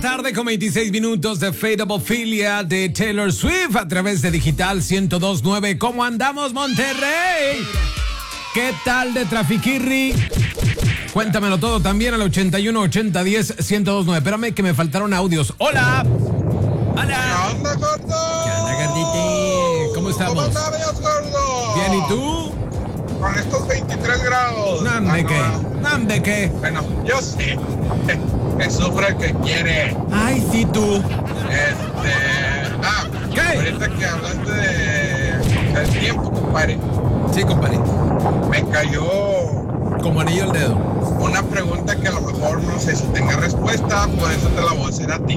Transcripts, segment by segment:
tarde con 26 minutos de Fade of Ophelia de Taylor Swift a través de Digital 102.9. ¿Cómo andamos, Monterrey? ¿Qué tal de Trafiquirri? Cuéntamelo todo también al 81 80 10 102.9. Espérame que me faltaron audios. ¡Hola! ¡Hola! ¿Qué onda, gordo? ¿Qué onda, gordito? ¿Cómo estamos? ¿Cómo estás, gordo? Bien, ¿y tú? Con estos 23 grados. ¿Namde qué? ¿Namde qué? Bueno, yo sí. Que sufre el que quiere. Ay, sí, tú. ¿Qué? Ahorita que hablaste del tiempo, compadre. Sí, compadre. Me cayó Como anillo al dedo. una pregunta que a lo mejor no sé si tenga respuesta, por eso te la voy a hacer a ti.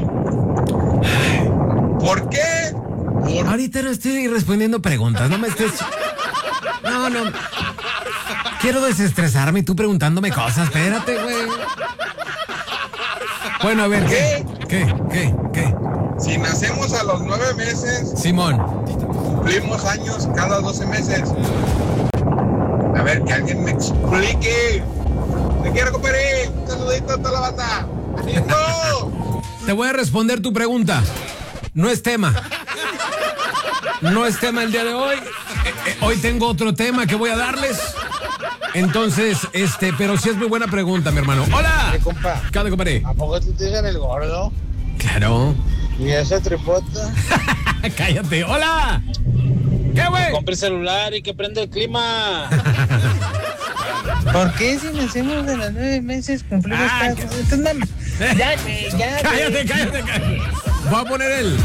¿Por qué? Ahorita no estoy respondiendo preguntas, no me estés... No. Quiero desestresarme y tú preguntándome cosas, espérate, güey. Bueno, a ver, ¿qué? Si nacemos a los 9 meses, Simón. cumplimos años cada 12 meses. A ver, que alguien me explique. Te quiero, compadre. Un saludito a toda la banda. ¡Listo! Te voy a responder tu pregunta. No es tema. No es tema el día de hoy. Hoy tengo otro tema que voy a darles. Entonces, pero sí es muy buena pregunta, mi hermano. ¡Hola! ¿Qué, compa? ¿Qué onda, compadre? ¿A poco tú te dicen el gordo? Claro. ¿Y esa tripota? Cállate. ¡Hola! ¿Qué, güey? Compre celular y que prende el clima. ¿Por qué si nacemos de los 9 meses cumplimos cada... Ya, Cállate. Voy a poner el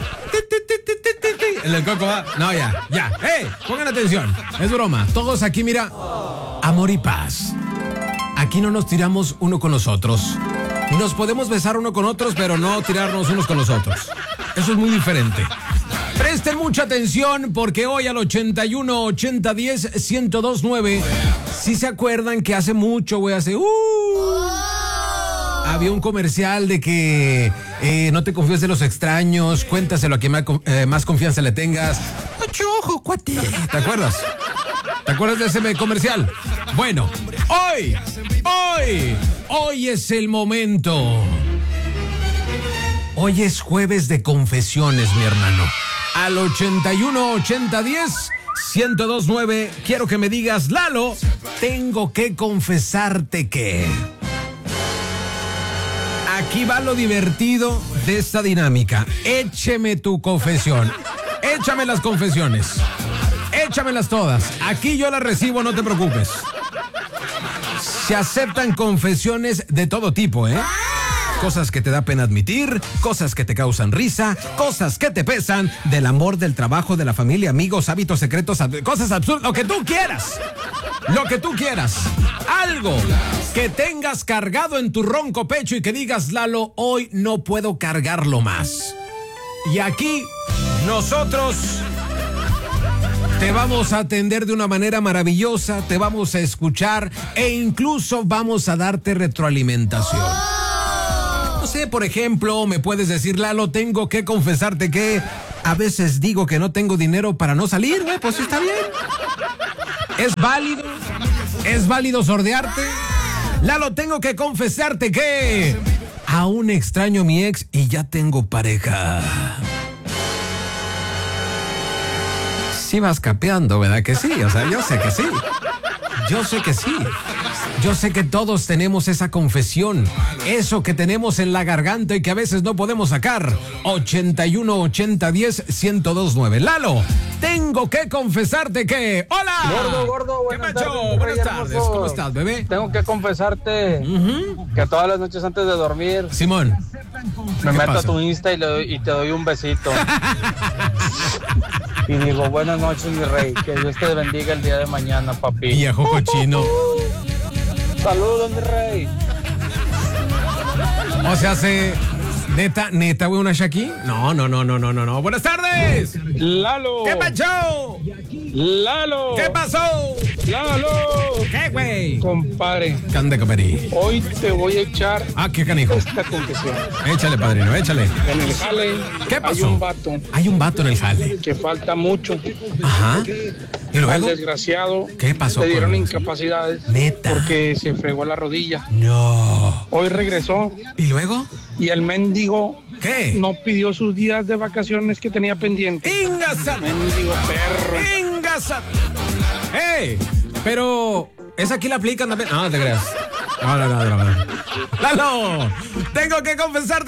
coco va. No, ya. Pongan atención. Es broma. Todos aquí, mira. Amor y paz. Aquí no nos tiramos uno con los otros. Nos podemos besar uno con otros, pero no tirarnos unos con los otros. Eso es muy diferente. Presten mucha atención porque hoy al 81 80 10 102.9, si se acuerdan que hace mucho, güey, había un comercial de que no te confíes de los extraños, cuéntaselo a quien más confianza le tengas. ¡Ocho ojo, cuate! ¿Te acuerdas? ¿Te acuerdas de ese comercial? Bueno, hoy es el momento. Hoy es jueves de confesiones, mi hermano. Al 81 80 10 102.9, quiero que me digas, Lalo, tengo que confesarte que... Aquí va lo divertido de esta dinámica. Écheme tu confesión. Échame las confesiones. Échamelas todas. Aquí yo las recibo, no te preocupes. Se aceptan confesiones de todo tipo, ¿eh? Cosas que te da pena admitir, cosas que te causan risa, cosas que te pesan, del amor, del trabajo, de la familia, amigos, hábitos secretos, cosas absurdas, lo que tú quieras. Lo que tú quieras. Algo que tengas cargado en tu ronco pecho y que digas, Lalo, hoy no puedo cargarlo más. Y aquí nosotros te vamos a atender de una manera maravillosa, te vamos a escuchar e incluso vamos a darte retroalimentación. No sé, por ejemplo, me puedes decir, Lalo, tengo que confesarte que a veces digo que no tengo dinero para no salir, güey, pues está bien. Es válido sordearte. Lalo, tengo que confesarte que aún extraño a mi ex y ya tengo pareja. Sí vas capeando, ¿verdad que sí? O sea, yo sé que sí. Yo sé que todos tenemos esa confesión, eso que tenemos en la garganta y que a veces no podemos sacar. 81 80 10 102.9. Lalo, tengo que confesarte que... ¡Hola! Gordo, ¿Qué buenas macho? tardes. Buenas tardes. ¿Cómo estás, bebé? Tengo que confesarte que todas las noches antes de dormir Simón. me meto pasa? a tu Insta y te doy un besito. Y digo, buenas noches, mi rey. Que Dios te bendiga el día de mañana, papi. Viejo cochino. Saludos, mi rey. O sea, neta, güey, una Shaki. No. Buenas tardes. Lalo. ¿Qué pasó? Lalo. ¿Qué pasó? ¡Lalo! ¿Qué, güey? Compadre, Cande, compadre. hoy te voy a echar ¿Qué canijo? esta confesión. Échale, padrino, échale. En el jale ¿Qué pasó? hay un vato Hay un vato en el jale. que falta mucho. Ajá. ¿Y Al luego? desgraciado ¿Qué pasó le dieron con él? incapacidades Neta. porque se fregó la rodilla. No. Hoy regresó ¿Y luego? y el mendigo ¿Qué? no pidió sus días de vacaciones que tenía pendiente. ¡Ingasa! Mendigo perro. ¡Ingasa! ¡Ey! Pero, ¿esa aquí la aplican también? No, te creas. No. Lalo, tengo que confesarte